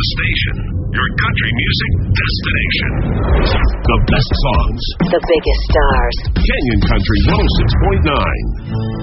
the station. Your country music destination. The best songs. The biggest stars. Canyon Country 106.9.